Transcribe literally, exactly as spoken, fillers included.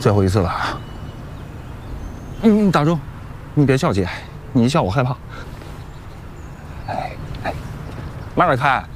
最后一次了。嗯，大周，你别笑姐，你一笑我害怕。哎哎，慢点开。